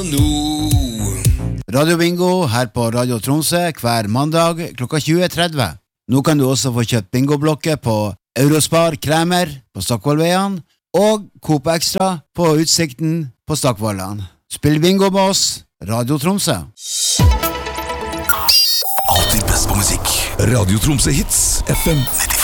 Radio Bingo her på Radio Tromsø hver mandag klokka 20.30. Nå kan du også få kjøpt bingoblokker på Eurospar Kremer på Stockvollveien og Coop Extra på Utsikten på Stockvollan. Spill bingo med oss, Radio Tromsø. Alltid best på musikk. Radio Tromsø Hits, FM 95.